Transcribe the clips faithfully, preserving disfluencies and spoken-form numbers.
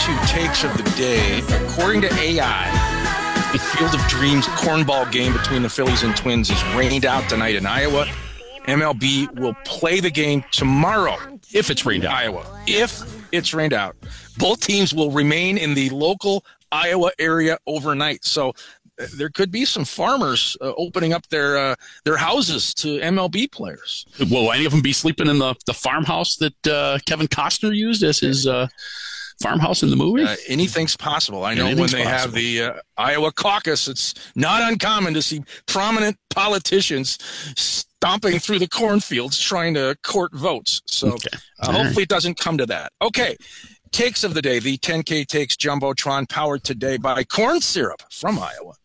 to takes of the day. According to A I, the Field of Dreams cornball game between the Phillies and Twins is rained out tonight in Iowa. M L B will play the game tomorrow if it's rained out. Iowa. If it's rained out. Both teams will remain in the local Iowa area overnight. So there could be some farmers uh, opening up their uh, their houses to M L B players. Will any of them be sleeping in the, the farmhouse that uh, Kevin Costner used as his uh, farmhouse in the movie? Uh, anything's possible. I know anything's when they possible. have the uh, Iowa caucus, it's not uncommon to see prominent politicians stomping through the cornfields trying to court votes. So okay. uh, hopefully it doesn't come to that. Okay. Takes of the day, the ten K Takes Jumbotron, powered today by corn syrup from Iowa.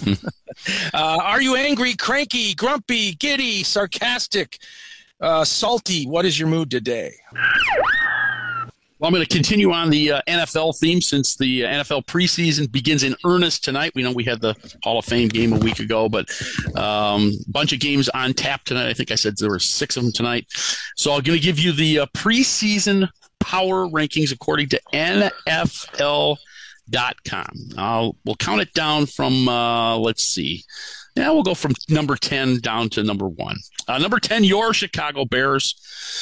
uh, are you angry, cranky, grumpy, giddy, sarcastic, uh, salty? What is your mood today? Well, I'm going to continue on the uh, N F L theme since the uh, N F L preseason begins in earnest tonight. We know we had the Hall of Fame game a week ago, but a um, bunch of games on tap tonight. I think I said there were six of them tonight. So I'm going to give you the uh, preseason power rankings according to N F L dot com. I'll, we'll count it down from, uh, let's see. Yeah, we'll go from number ten down to number one. Uh, number ten, your Chicago Bears.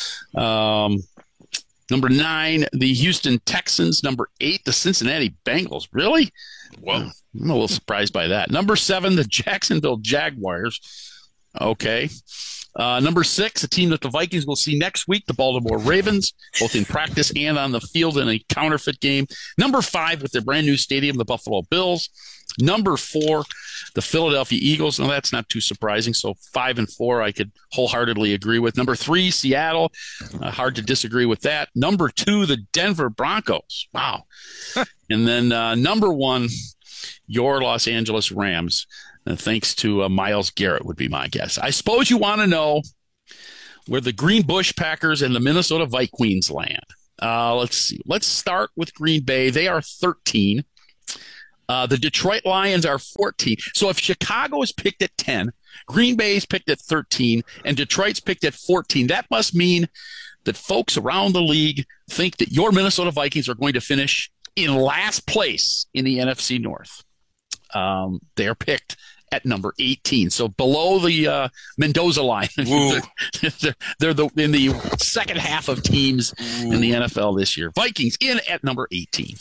Um, number nine, the Houston Texans. Number eight, the Cincinnati Bengals. Really? Whoa. I'm a little surprised by that. Number seven, the Jacksonville Jaguars. Okay. Uh, number six, a team that the Vikings will see next week, the Baltimore Ravens, both in practice and on the field in a counterfeit game. Number five, with their brand new stadium, the Buffalo Bills. Number four, the Philadelphia Eagles. Now, that's not too surprising. So five and four, I could wholeheartedly agree with. Number three, Seattle. Uh, hard to disagree with that. Number two, the Denver Broncos. Wow. And then uh, number one, your Los Angeles Rams. Uh, thanks to uh, Myles Garrett would be my guess. I suppose you want to know where the Green Bush Packers and the Minnesota Vikings land. Uh, let's see. Let's start with Green Bay. They are thirteen. Uh, the Detroit Lions are fourteen. So if Chicago is picked at ten, Green Bay is picked at thirteen, and Detroit's picked at fourteen, that must mean that folks around the league think that your Minnesota Vikings are going to finish in last place in the N F C North. Um, they are picked at number eighteen, so below the uh, Mendoza line. they're, they're, they're the, in the second half of teams Ooh. in the N F L this year. Vikings in at number eighteen.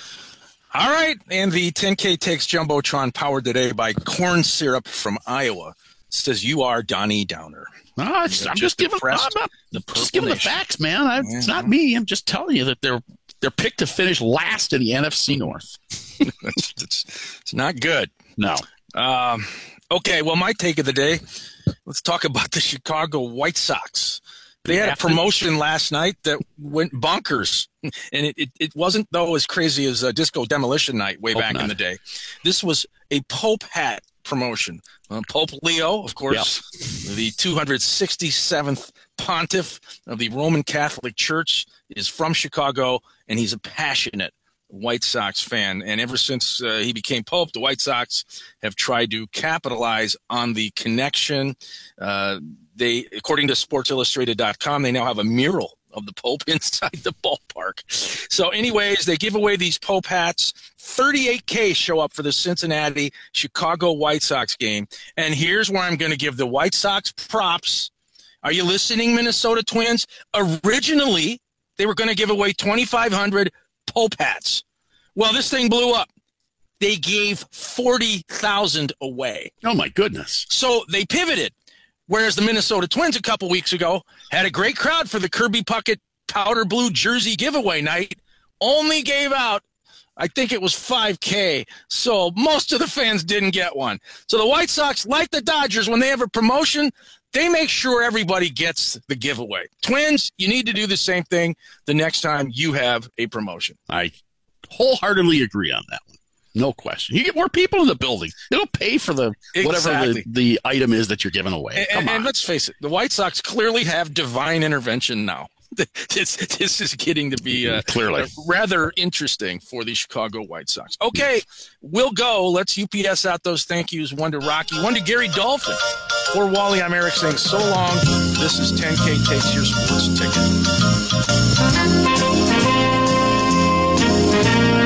All right, and the ten K Takes Jumbotron, powered today by corn syrup from Iowa, says you are Donnie Downer. No, I'm just, I'm just giving, I'm not, the, just giving the facts, man. I, yeah. It's not me. I'm just telling you that they're they're picked to finish last in the N F C North. it's, it's, it's not good. No. Um, okay, well, my take of the day, let's talk about the Chicago White Sox. They had a promotion last night that went bonkers, and it, it, it wasn't, though, as crazy as uh, Disco Demolition Night way Hope back not. in the day. This was a Pope hat promotion. Uh, Pope Leo, of course, yep. the two hundred sixty-seventh pontiff of the Roman Catholic Church, is from Chicago, and he's a passionate White Sox fan. And ever since uh, he became Pope, the White Sox have tried to capitalize on the connection. Uh, they, according to Sports Illustrated dot com, they now have a mural of the Pope inside the ballpark. So anyways, they give away these Pope hats. thirty-eight K show up for the Cincinnati Chicago White Sox game. And here's where I'm going to give the White Sox props. Are you listening, Minnesota Twins? Originally, they were going to give away twenty-five hundred Pope hats. Well, this thing blew up. They gave forty thousand away. Oh, my goodness. So they pivoted. Whereas the Minnesota Twins a couple weeks ago had a great crowd for the Kirby Puckett powder blue jersey giveaway night, only gave out, I think it was five K. So most of the fans didn't get one. So the White Sox, like the Dodgers, when they have a promotion, they make sure everybody gets the giveaway. Twins, you need to do the same thing the next time you have a promotion. I wholeheartedly agree on that one. No question. You get more people in the building. It'll pay for the whatever Exactly. the, the item is that you're giving away. Come And, on. and let's face it, the White Sox clearly have divine intervention now. This, this is getting to be uh, Clearly. uh, rather interesting for the Chicago White Sox. Okay, we'll go. Let's U P S out those thank yous. One to Rocky, one to Gary Dolphin. For Wally, I'm Eric saying so long. This is ten K Takes Your Sports Ticket.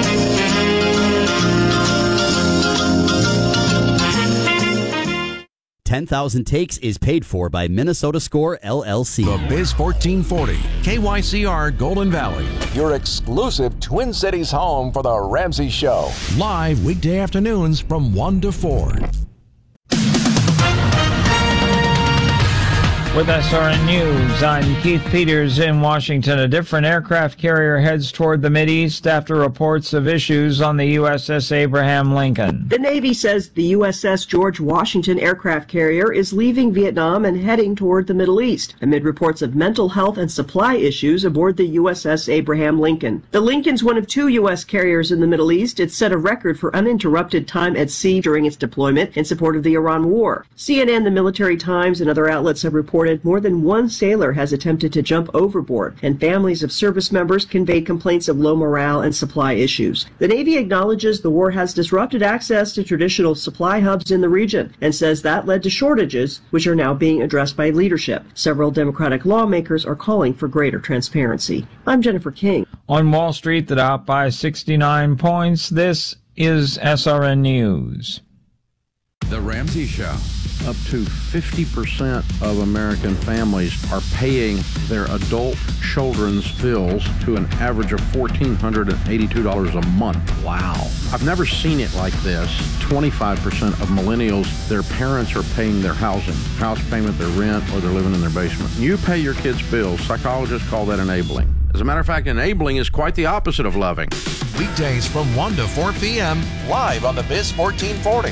ten thousand Takes is paid for by Minnesota Score, L L C. The Biz fourteen forty, K Y C R Golden Valley. Your exclusive Twin Cities home for the Ramsey Show. Live weekday afternoons from one to four. With S R N News, I'm Keith Peters in Washington. A different aircraft carrier heads toward the Mideast after reports of issues on the U S S Abraham Lincoln. The Navy says the U S S George Washington aircraft carrier is leaving Vietnam and heading toward the Middle East, amid reports of mental health and supply issues aboard the U S S Abraham Lincoln. The Lincoln's one of two U S carriers in the Middle East. It set a record for uninterrupted time at sea during its deployment in support of the Iran war. C N N, the Military Times, and other outlets have reported more than one sailor has attempted to jump overboard, and families of service members conveyed complaints of low morale and supply issues. The Navy acknowledges the war has disrupted access to traditional supply hubs in the region and says that led to shortages, which are now being addressed by leadership. Several Democratic lawmakers are calling for greater transparency. I'm Jennifer King. On Wall Street, the Dow by sixty-nine points. This is S R N News. The Ramsey Show. Up to fifty percent of American families are paying their adult children's bills to an average of one thousand four hundred eighty-two dollars a month. Wow. I've never seen it like this. twenty-five percent of millennials, their parents are paying their housing, house payment, their rent, or they're living in their basement. You pay your kids' bills. Psychologists call that enabling. As a matter of fact, enabling is quite the opposite of loving. Weekdays from one to four p.m. Live on the Biz fourteen forty.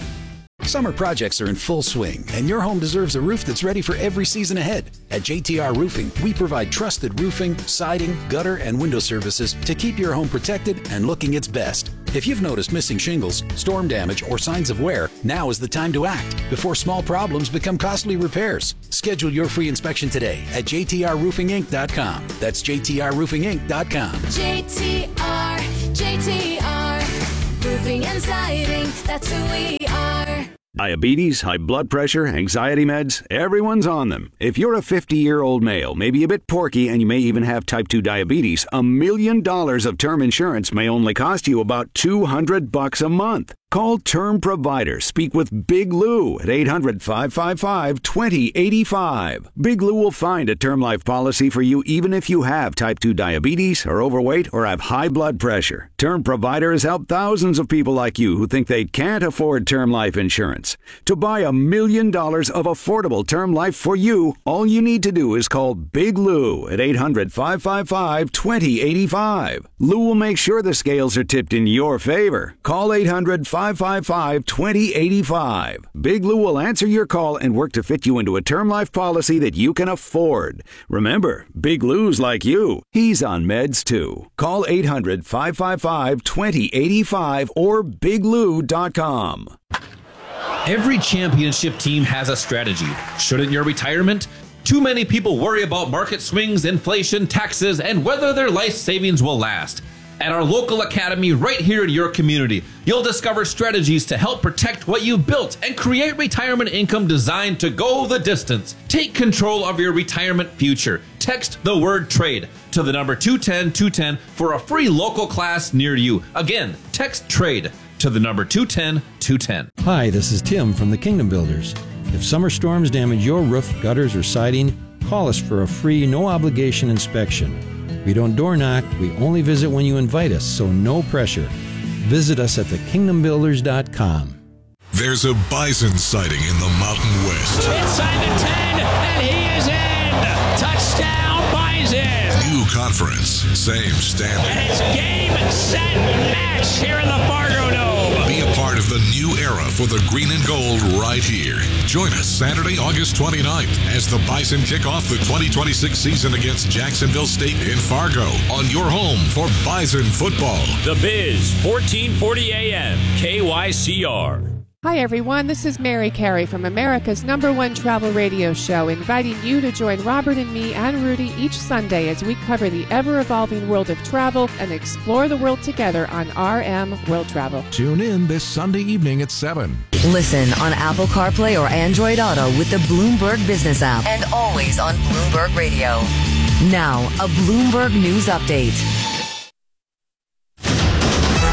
Summer projects are in full swing, and your home deserves a roof that's ready for every season ahead. At J T R Roofing, we provide trusted roofing, siding, gutter, and window services to keep your home protected and looking its best. If you've noticed missing shingles, storm damage, or signs of wear, now is the time to act before small problems become costly repairs. Schedule your free inspection today at J T R roofing inc dot com. That's J T R roofing inc dot com. J T R, J T R, roofing and siding, that's who we are. Diabetes, high blood pressure, anxiety meds, everyone's on them. If you're a fifty-year-old male, maybe a bit porky, and you may even have type two diabetes, a million dollars of term insurance may only cost you about two hundred bucks a month. Call Term Provider. Speak with Big Lou at eight hundred, five five five, two zero eight five. Big Lou will find a term life policy for you even if you have type two diabetes, are overweight, or have high blood pressure. Term Provider has helped thousands of people like you who think they can't afford term life insurance. To buy a million dollars of affordable term life for you, all you need to do is call Big Lou at eight hundred, five five five, two zero eight five. Lou will make sure the scales are tipped in your favor. Call eight hundred, five five five, two zero eight five. Big Lou will answer your call and work to fit you into a term life policy that you can afford. Remember, Big Lou's like you. He's on meds too. Call eight hundred, five five five, two zero eight five or big lou dot com. Every championship team has a strategy. Shouldn't your retirement? Too many people worry about market swings, inflation, taxes, and whether their life savings will last. At our local academy right here in your community, you'll discover strategies to help protect what you've built and create retirement income designed to go the distance. Take control of your retirement future. Text the word trade to the number two one zero, two one zero for a free local class near you. Again, text trade to the number two one zero, two one zero. Hi, this is Tim from the Kingdom Builders. If summer storms damage your roof, gutters, or siding, call us for a free, no-obligation inspection. We don't door knock, we only visit when you invite us, so no pressure. Visit us at the kingdom builders dot com. There's a bison sighting in the Mountain West. Inside the ten, and he is in! Touchdown, Bison! New conference, same standard. And it's game, set, match here in the Fargo Dome. Be a part of the new era for the green and gold right here. Join us Saturday, August twenty-ninth as the Bison kick off the twenty twenty-six season against Jacksonville State in Fargo on your home for Bison football. The Biz, fourteen forty A M, K Y C R. Hi everyone, this is Mary Carey from America's number one travel radio show, inviting you to join Robert and me and Rudy each Sunday as we cover the ever-evolving world of travel and explore the world together on R M World Travel. Tune in this Sunday evening at seven. Listen on Apple CarPlay or Android Auto with the Bloomberg Business app and always on Bloomberg Radio. Now, a Bloomberg News Update.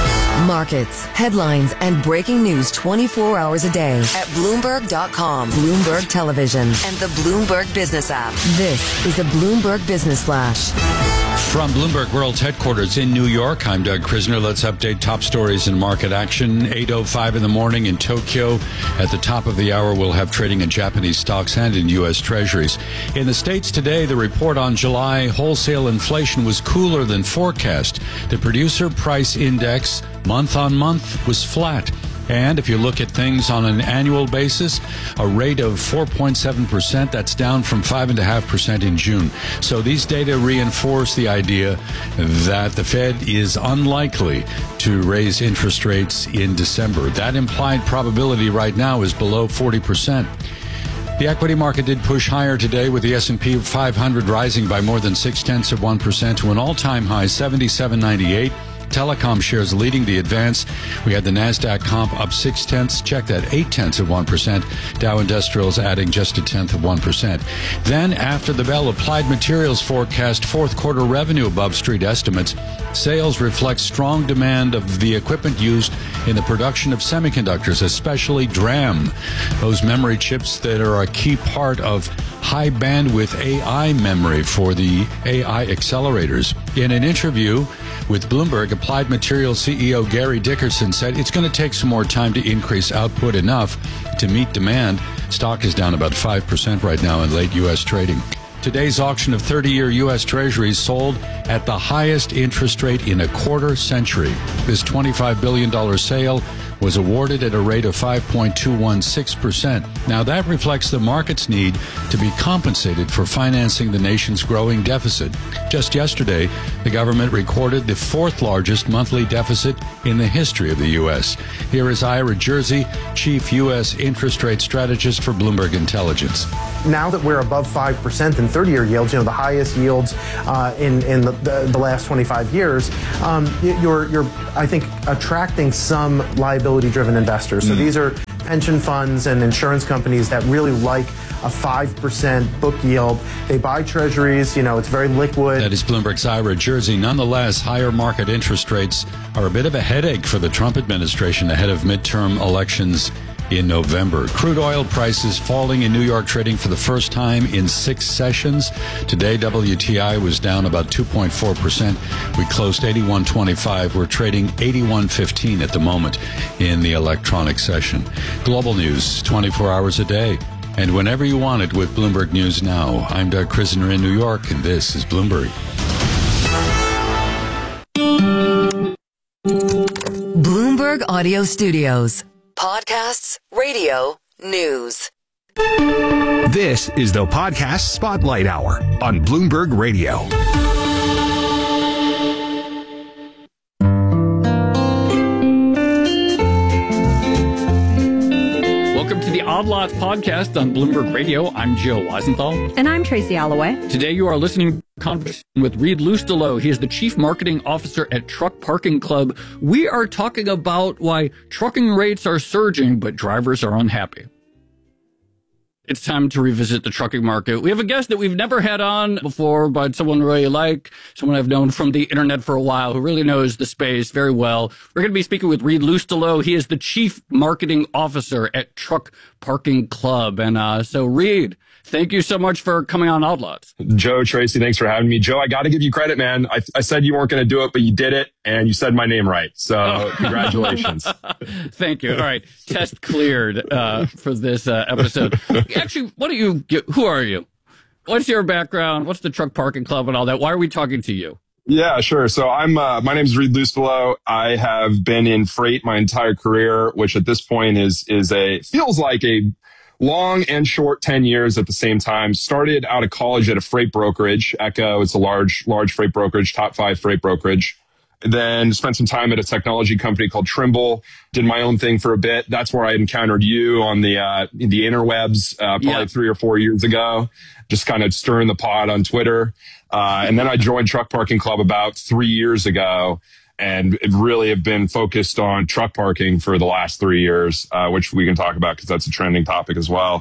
Markets, headlines, and breaking news twenty-four hours a day at Bloomberg dot com, Bloomberg Television, and the Bloomberg Business app. This is a Bloomberg Business Flash. From Bloomberg World's headquarters in New York, I'm Doug Krisner. Let's update top stories in market action. eight oh five in the morning in Tokyo. At the top of the hour, we'll have trading in Japanese stocks and in U S Treasuries. In the States today, the report on July wholesale inflation was cooler than forecast. The producer price index month on month was flat. And if you look at things on an annual basis, a rate of four point seven percent, that's down from five point five percent in June. So these data reinforce the idea that the Fed is unlikely to raise interest rates in December. That implied probability right now is below forty percent. The equity market did push higher today, with the S and P five hundred rising by more than six-tenths of one percent to an all-time high seventy-seven ninety-eight. Telecom shares leading the advance. We had the NASDAQ comp up six tenths, checked at eight tenths of one percent. Dow Industrials adding just a tenth of one percent. Then, after the bell, Applied Materials forecast fourth quarter revenue above street estimates. Sales reflect strong demand of the equipment used in the production of semiconductors, especially DRAM, those memory chips that are a key part of high bandwidth A I memory for the A I accelerators. In an interview with Bloomberg, Applied Materials C E O Gary Dickerson said it's going to take some more time to increase output enough to meet demand. Stock is down about five percent right now in late U S trading. Today's auction of thirty-year U S Treasuries sold at the highest interest rate in a quarter century. This twenty-five billion dollars sale was awarded at a rate of five point two one six percent. Now, that reflects the market's need to be compensated for financing the nation's growing deficit. Just yesterday, the government recorded the fourth largest monthly deficit in the history of the U S. Here is Ira Jersey, Chief U S Interest Rate Strategist for Bloomberg Intelligence. Now that we're above five percent in thirty-year yields, you know, the highest yields uh, in, in the, the, the last twenty-five years, um, you're, you're, I think, attracting some liability-driven investors. So mm. these are pension funds and insurance companies that really like a five percent book yield. They buy treasuries, you know, it's very liquid. That is Bloomberg's Ira Jersey. Nonetheless, higher market interest rates are a bit of a headache for the Trump administration ahead of midterm elections in November. Crude oil prices falling in New York, trading for the first time in six sessions. Today, W T I was down about two point four percent. We closed eighty-one twenty-five. We're trading eighty-one fifteen at the moment in the electronic session. Global news, twenty-four hours a day, and whenever you want it with Bloomberg News Now. I'm Doug Krisner in New York, and this is Bloomberg. Bloomberg Audio Studios. Podcasts, radio, news. This is the Podcast Spotlight Hour on Bloomberg Radio. Welcome to the Odd Lots podcast on Bloomberg Radio. I'm Joe Weisenthal. And I'm Tracy Alloway. Today you are listening to a conversation with Reed Lustillo. He is the Chief Marketing Officer at Truck Parking Club. We are talking about why trucking rates are surging, but drivers are unhappy. It's time to revisit the trucking market. We have a guest that we've never had on before, but someone really like, someone I've known from the internet for a while who really knows the space very well. We're going to be speaking with Reed Lustillo. He is the Chief Marketing Officer at Truck Parking Club. And uh, so, Reed, thank you so much for coming on Outlaws. Joe, Tracy, thanks for having me. Joe, I got to give you credit, man. I, I said you weren't going to do it, but you did it, and you said my name right. So congratulations. Thank you. All right. Test cleared uh, for this uh, episode. Actually, what do you get? Who are you? What's your background? What's the Truck Parking Club and all that? Why are we talking to you? Yeah, sure. So I'm, uh, my name is Reed Lustillo. I have been in freight my entire career, which at this point is, is a, feels like a long and short ten years at the same time. Started out of college at a freight brokerage. Echo, it's a large, large freight brokerage, top five freight brokerage. Then spent some time at a technology company called Trimble. Did my own thing for a bit. That's where I encountered you on the, uh, the interwebs, uh, probably yeah. three or four years ago. Just kind of stirring the pot on Twitter. Uh, and then I joined Truck Parking Club about three years ago. And really have been focused on truck parking for the last three years, uh, which we can talk about because that's a trending topic as well.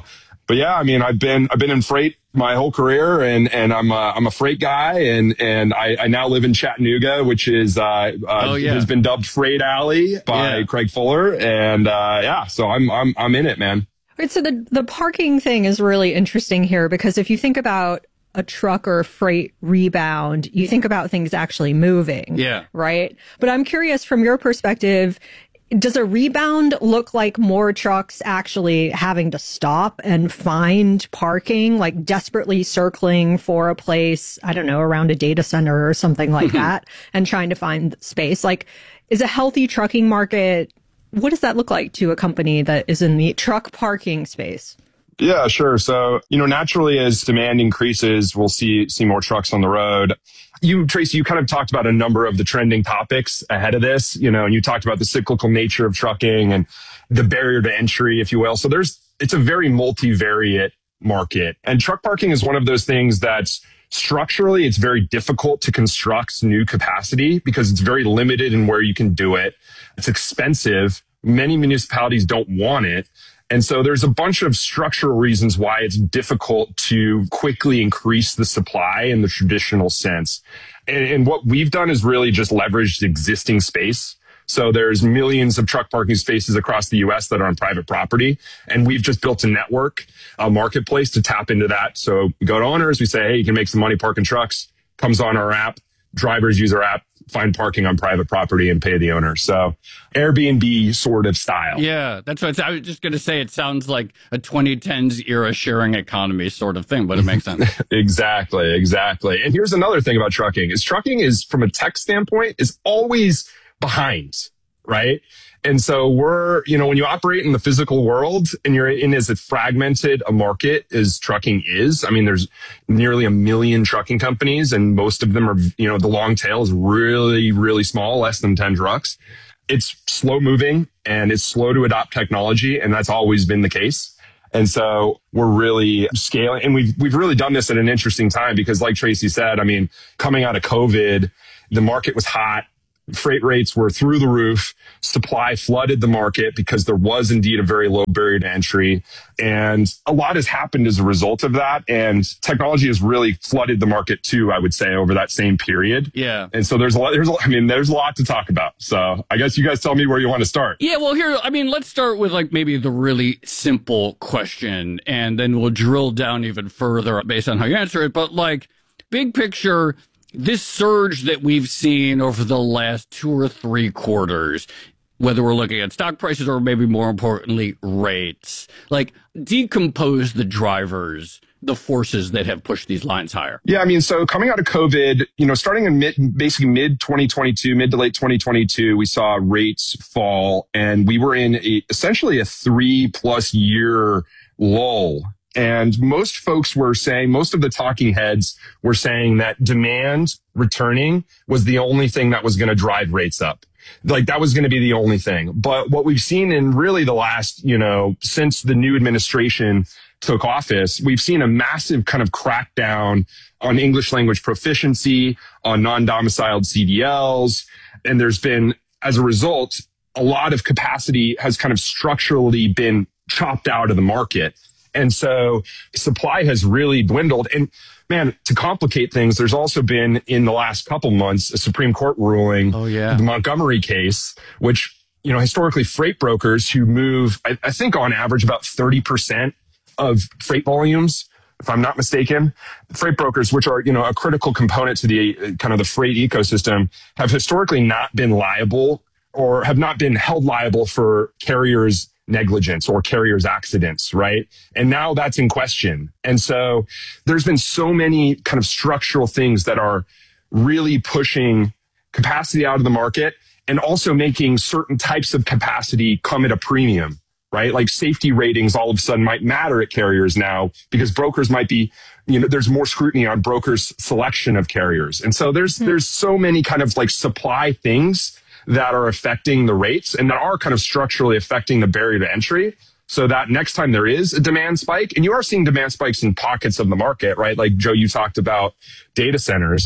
but yeah, I mean, I've been I've been in freight my whole career, and and I'm a, I'm a freight guy, and and I, I now live in Chattanooga, which is uh, uh oh, yeah. has been dubbed Freight Alley by yeah. Craig Fuller, and uh, yeah, so I'm I'm I'm in it, man. Right, so the the parking thing is really interesting here, because if you think about a truck or a freight rebound, you think about things actually moving. Yeah. Right. But I'm curious, from your perspective, does a rebound look like more trucks actually having to stop and find parking, like desperately circling for a place, I don't know, around a data center or something like that, and trying to find space? Like, is a healthy trucking market, what does that look like to a company that is in the truck parking space? Yeah, sure. So, you know, naturally, as demand increases, we'll see see more trucks on the road. You, Tracy, you kind of talked about a number of the trending topics ahead of this, you know, and you talked about the cyclical nature of trucking and the barrier to entry, if you will. So there's, it's a very multivariate market. And truck parking is one of those things that's structurally, it's very difficult to construct new capacity because it's very limited in where you can do it. It's expensive. Many municipalities don't want it. And so there's a bunch of structural reasons why it's difficult to quickly increase the supply in the traditional sense. And, and what we've done is really just leveraged existing space. So there's millions of truck parking spaces across the U S that are on private property. And we've just built a network, a marketplace to tap into that. So we go to owners, we say, hey, you can make some money parking trucks, comes on our app, drivers use our app, find parking on private property and pay the owner. So Airbnb sort of style. Yeah, that's what I was just going to say. It sounds like a twenty tens era sharing economy sort of thing, but it makes sense. Exactly, exactly. And here's another thing about trucking is trucking is, from a tech standpoint, is always behind, right? And so we're, you know, when you operate in the physical world and you're in as fragmented a market as trucking is, I mean, there's nearly a million trucking companies and most of them are, you know, the long tail is really, really small, less than ten trucks. It's slow moving and it's slow to adopt technology. And that's always been the case. And so we're really scaling, and we've, we've really done this at an interesting time because like Tracy said, I mean, coming out of COVID, the market was hot. Freight rates were through the roof. Supply flooded the market because there was indeed a very low barrier to entry. And a lot has happened as a result of that. And technology has really flooded the market too, I would say, over that same period. Yeah. And so there's a lot, there's a, I mean, there's a lot to talk about. So I guess you guys tell me where you want to start. Yeah, well, here, I mean, let's start with like maybe the really simple question, and then we'll drill down even further based on how you answer it. But like, big picture, this surge that we've seen over the last two or three quarters, whether we're looking at stock prices or maybe more importantly, rates, like decompose the drivers, the forces that have pushed these lines higher. Yeah, I mean, so coming out of COVID, you know, starting in mid, basically mid twenty twenty-two, mid to late twenty twenty-two, we saw rates fall and we were in a, essentially a three plus year lull. And most folks were saying, most of the talking heads were saying that demand returning was the only thing that was going to drive rates up. Like that was going to be the only thing. But what we've seen in really the last, you know, since the new administration took office, we've seen a massive kind of crackdown on English language proficiency, on non-domiciled C D Ls. And there's been, as a result, a lot of capacity has kind of structurally been chopped out of the market. And so supply has really dwindled. And man, to complicate things, there's also been in the last couple months, a Supreme Court ruling, oh, yeah. the Montgomery case, which, you know, historically freight brokers who move, I, I think on average about thirty percent of freight volumes, if I'm not mistaken, freight brokers, which are, you know, a critical component to the kind of the freight ecosystem, have historically not been liable or have not been held liable for carriers' negligence or carriers' accidents, right? And now that's in question. And so there's been so many kind of structural things that are really pushing capacity out of the market and also making certain types of capacity come at a premium, right? Like safety ratings all of a sudden might matter at carriers now because brokers might be, you know, there's more scrutiny on brokers' selection of carriers. And so there's, mm-hmm. there's so many kind of like supply things that are affecting the rates and that are kind of structurally affecting the barrier to entry, so that next time there is a demand spike, and you are seeing demand spikes in pockets of the market, right? Like Joe, you talked about data centers,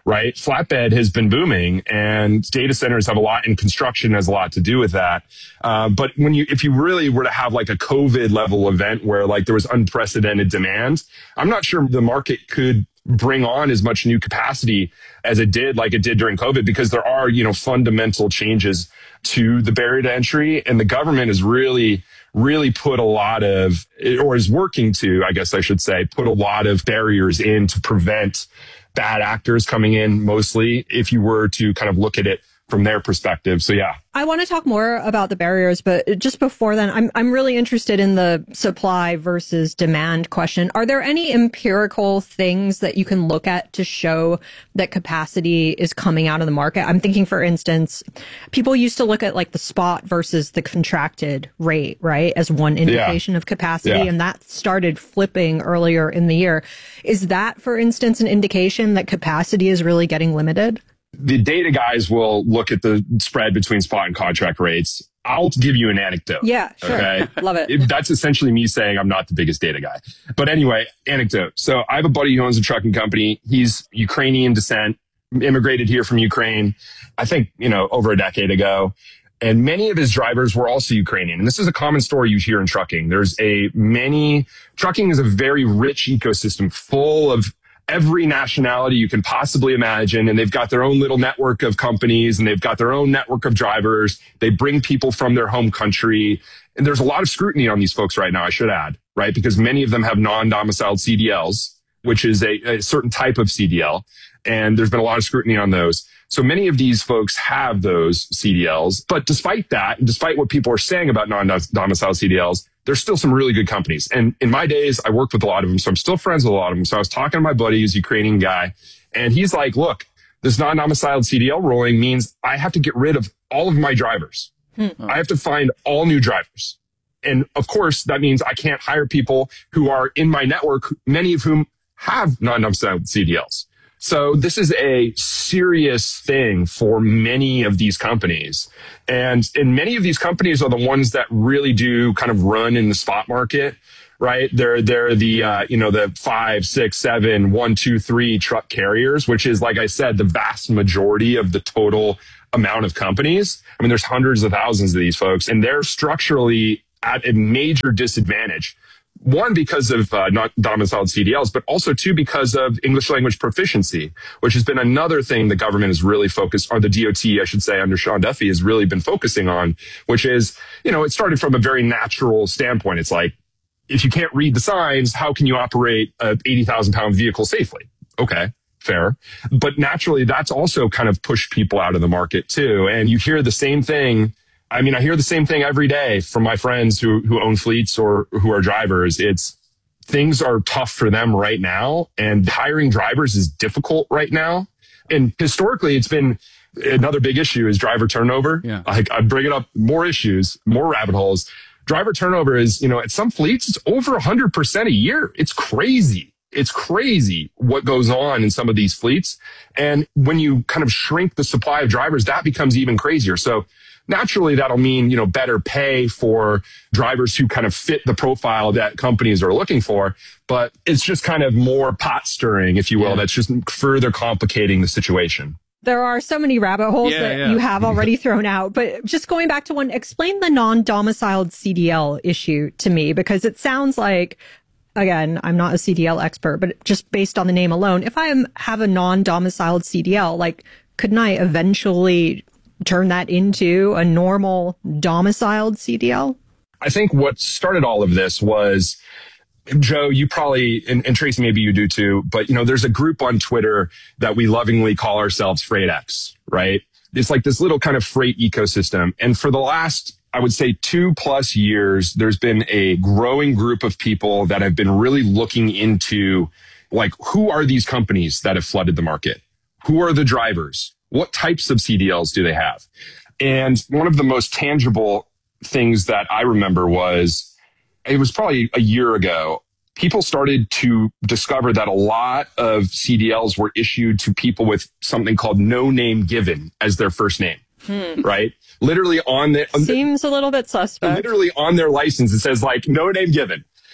right? Flatbed has been booming, and data centers have a lot, and construction has a lot to do with that. Uh, but when you, if you really were to have like a COVID level event where like there was unprecedented demand, I'm not sure the market could bring on as much new capacity as it did, like it did during COVID, because there are, you know, fundamental changes to the barrier to entry, and the government has really, really put a lot of, or is working to, I guess I should say, put a lot of barriers in to prevent bad actors coming in, mostly, if you were to kind of look at it from their perspective. So yeah. I want to talk more about the barriers, but just before then, I'm I'm really interested in the supply versus demand question. Are there any empirical things that you can look at to show that capacity is coming out of the market? I'm thinking, for instance, people used to look at like the spot versus the contracted rate, right, as one indication yeah. of capacity, yeah. and that started flipping earlier in the year. Is that, for instance, an indication that capacity is really getting limited? The data guys will look at the spread between spot and contract rates. I'll give you an anecdote. Yeah, sure. Okay? Love it. That's essentially me saying I'm not the biggest data guy. But anyway, anecdote. So I have a buddy who owns a trucking company. He's Ukrainian descent, immigrated here from Ukraine, I think, you know, over a decade ago. And many of his drivers were also Ukrainian. And this is a common story you hear in trucking. There's a many, trucking is a very rich ecosystem full of every nationality you can possibly imagine. And they've got their own little network of companies, and they've got their own network of drivers. They bring people from their home country. And there's a lot of scrutiny on these folks right now, I should add, right? Because many of them have non-domiciled C D Ls, which is a, a certain type of C D L. And there's been a lot of scrutiny on those. So many of these folks have those C D Ls. But despite that, despite what people are saying about non-domiciled C D Ls, there's still some really good companies. And in my days, I worked with a lot of them. So I'm still friends with a lot of them. So I was talking to my buddy, who's a Ukrainian guy, and he's like, look, this non-domiciled C D L ruling means I have to get rid of all of my drivers. Hmm. I have to find all new drivers. And of course, that means I can't hire people who are in my network, many of whom have non-domiciled C D Ls. So this is a serious thing for many of these companies. And, and many of these companies are the ones that really do kind of run in the spot market, right? They're, they're the, uh, you know, the five, six, seven, one, two, three truck carriers, which is, like I said, the vast majority of the total amount of companies. I mean, there's hundreds of thousands of these folks, and they're structurally at a major disadvantage. One, because of uh, not domiciled C D Ls, but also two, because of English language proficiency, which has been another thing the government is really focused, or the D O T, I should say, under Sean Duffy has really been focusing on, which is, you know, it started from a very natural standpoint. It's like, if you can't read the signs, how can you operate a eighty thousand pound vehicle safely? Okay, fair. But naturally, that's also kind of pushed people out of the market too. And you hear the same thing. I mean, I hear the same thing every day from my friends who, who own fleets or who are drivers. It's things are tough for them right now, and hiring drivers is difficult right now. And historically, it's been another big issue is driver turnover. Yeah. I, I bring it up, more issues, more rabbit holes. Driver turnover is, you know, at some fleets, it's over a hundred percent a year. It's crazy. It's crazy what goes on in some of these fleets. And when you kind of shrink the supply of drivers, that becomes even crazier. So naturally, that'll mean, you know, better pay for drivers who kind of fit the profile that companies are looking for. But it's just kind of more pot stirring, if you will, yeah. that's just further complicating the situation. There are so many rabbit holes yeah, that yeah. you have already thrown out. But just going back to one, explain the non-domiciled C D L issue to me, because it sounds like, again, I'm not a C D L expert, but just based on the name alone, if I am, have a non-domiciled C D L, like, couldn't I eventually turn that into a normal domiciled C D L? I think what started all of this was, Joe, you probably, and, and Tracy, maybe you do too, but, you know, there's a group on Twitter that we lovingly call ourselves FreightX, right? It's like this little kind of freight ecosystem. And for the last, I would say, two plus years, there's been a growing group of people that have been really looking into, like, who are these companies that have flooded the market? Who are the drivers? What types of C D Ls do they have? And one of the most tangible things that I remember was, it was probably a year ago, people started to discover that a lot of C D Ls were issued to people with something called no name given as their first name, hmm. right? Literally on the... Seems a little bit suspect. Literally on their license, it says like no name given.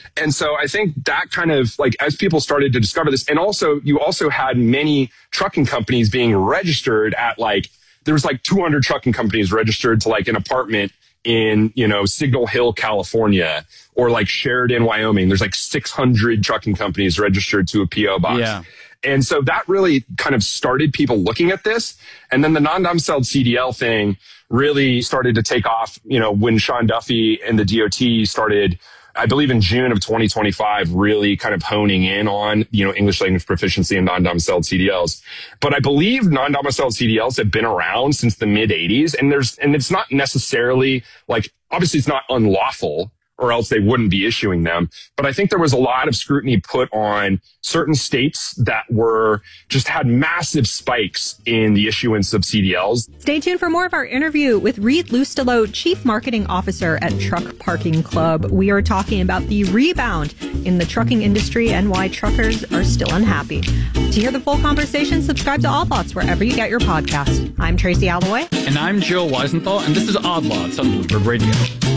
And so I think that kind of like, as people started to discover this, and also you also had many trucking companies being registered at like, there was like two hundred trucking companies registered to like an apartment in, you know, Signal Hill, California, or like Sheridan, Wyoming. There's like six hundred trucking companies registered to a P O box. Yeah. And so that really kind of started people looking at this. And then the non-domiciled C D L thing really started to take off, you know, when Sean Duffy and the D O T started, I believe in June of twenty twenty-five, really kind of honing in on, you know, English language proficiency and non-domiciled C D Ls. But I believe non-domiciled C D Ls have been around since the mid eighties. And there's, and it's not necessarily like, obviously it's not unlawful, or else they wouldn't be issuing them. But I think there was a lot of scrutiny put on certain states that were just had massive spikes in the issuance of C D Ls. Stay tuned for more of our interview with Reed Lustelow, Chief Marketing Officer at Truck Parking Club. We are talking about the rebound in the trucking industry and why truckers are still unhappy. To hear the full conversation, subscribe to Odd Lots wherever you get your podcast. I'm Tracy Alloway. And I'm Joe Weisenthal, and this is Odd Lots on Bloomberg Radio.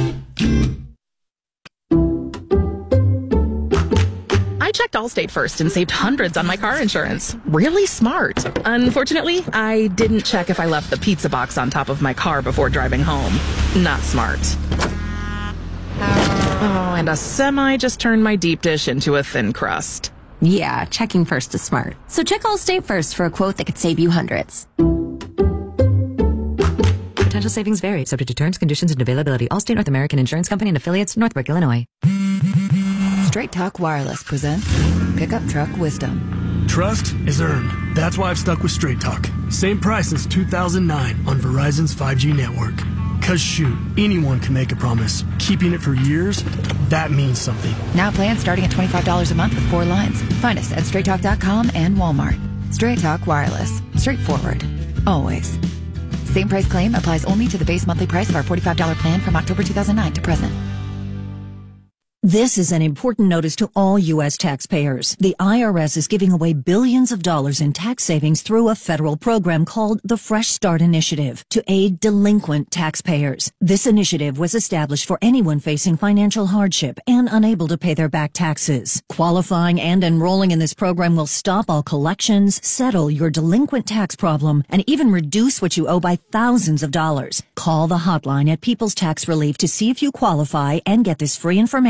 I checked Allstate first and saved hundreds on my car insurance. Really smart. Unfortunately, I didn't check if I left the pizza box on top of my car before driving home. Not smart. Oh, and a semi just turned my deep dish into a thin crust. Yeah, checking first is smart. So check Allstate first for a quote that could save you hundreds. Potential savings vary, subject to terms, conditions, and availability. Allstate North American Insurance Company and affiliates, Northbrook, Illinois. Straight Talk Wireless presents Pickup Truck Wisdom. Trust is earned. That's why I've stuck with Straight Talk. Same price since two thousand nine on Verizon's five G network. Cause shoot, anyone can make a promise. Keeping it for years, that means something. Now plans starting at twenty-five dollars a month with four lines. Find us at straight talk dot com and Walmart. Straight Talk Wireless. Straightforward. Always. Same price claim applies only to the base monthly price of our forty-five dollars plan from October two thousand nine to present. This is an important notice to all U S taxpayers. The I R S is giving away billions of dollars in tax savings through a federal program called the Fresh Start Initiative to aid delinquent taxpayers. This initiative was established for anyone facing financial hardship and unable to pay their back taxes. Qualifying and enrolling in this program will stop all collections, settle your delinquent tax problem, and even reduce what you owe by thousands of dollars. Call the hotline at People's Tax Relief to see if you qualify and get this free information